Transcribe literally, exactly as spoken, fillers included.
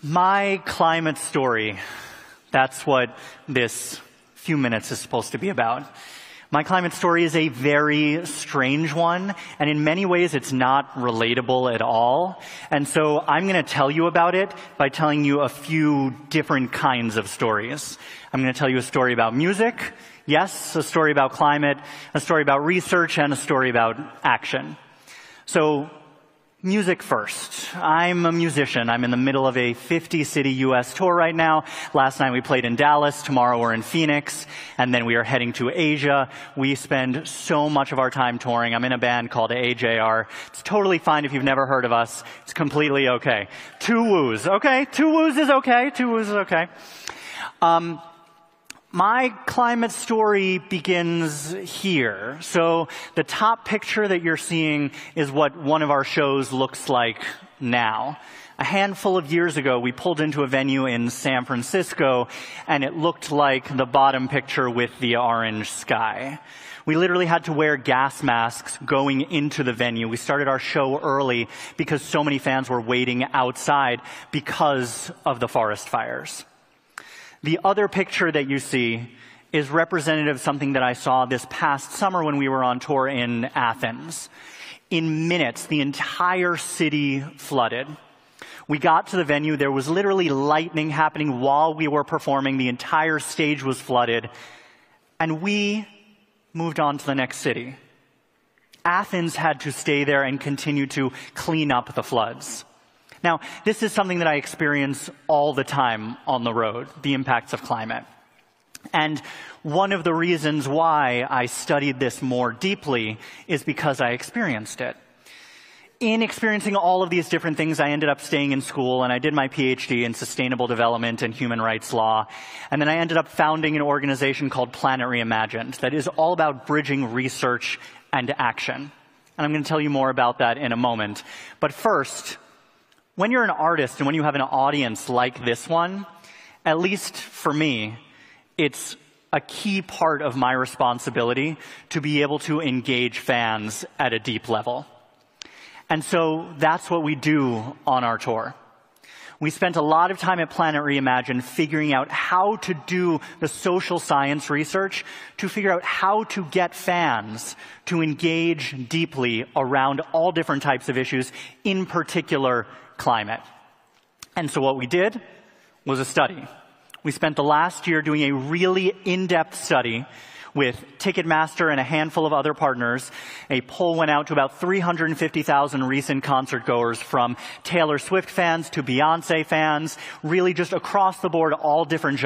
My climate story, that's what this few minutes is supposed to be about. My climate story is a very strange one, and in many ways it's not relatable at all. And so I'm going to tell you about it by telling you a few different kinds of stories. I'm going to tell you a story about music, yes, a story about climate, a story about research, and a story about action. So, music first. I'm a musician. I'm in the middle of a fifty-city U S tour right now. Last night we played in Dallas. Tomorrow we're in Phoenix. And then we are heading to Asia. We spend so much of our time touring. I'm in a band called A J R. It's totally fine if you've never heard of us. It's completely okay. Two woos. Okay? Two woos is okay. Two woos is okay. Um, My climate story begins here. So the top picture that you're seeing is what one of our shows looks like now. A handful of years ago, we pulled into a venue in San Francisco, and it looked like the bottom picture with the orange sky. We literally had to wear gas masks going into the venue. We started our show early because so many fans were waiting outside because of the forest fires. The other picture that you see is representative of something that I saw this past summer when we were on tour in Athens. In minutes, the entire city flooded. We got to the venue. There was literally lightning happening while we were performing. The entire stage was flooded. And we moved on to the next city. Athens had to stay there and continue to clean up the floods. Now, this is something that I experience all the time on the road, the impacts of climate. And one of the reasons why I studied this more deeply is because I experienced it. In experiencing all of these different things, I ended up staying in school, and I did my PhD in sustainable development and human rights law. And then I ended up founding an organization called Planet Reimagined that is all about bridging research and action. And I'm going to tell you more about that in a moment. But first, when you're an artist and when you have an audience like this one, at least for me, it's a key part of my responsibility to be able to engage fans at a deep level. And so that's what we do on our tour. We spent a lot of time at Planet Reimagined figuring out how to do the social science research to figure out how to get fans to engage deeply around all different types of issues, in particular climate. And so what we did was a study. We spent the last year doing a really in-depth study with Ticketmaster and a handful of other partners. A poll went out to about three hundred fifty thousand recent concert goers, from Taylor Swift fans to Beyonce fans, really just across the board, all different genres.